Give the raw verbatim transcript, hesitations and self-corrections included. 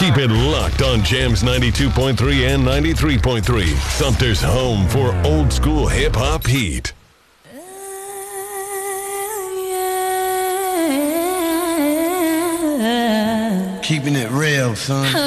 Keep it locked on Jams ninety-two point three and ninety-three point three. Sumter's home for old school hip hop heat. Keeping it real, son.